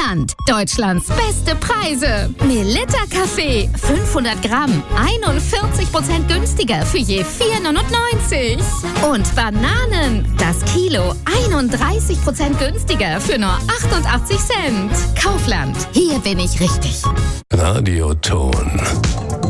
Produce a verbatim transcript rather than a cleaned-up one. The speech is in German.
Kaufland. Deutschlands beste Preise. Melitta Kaffee, fünfhundert Gramm, einundvierzig Prozent günstiger für je vier neunundneunzig. Und Bananen, das Kilo, einunddreißig Prozent günstiger für nur achtundachtzig Cent. Kaufland, hier bin ich richtig. Radioton.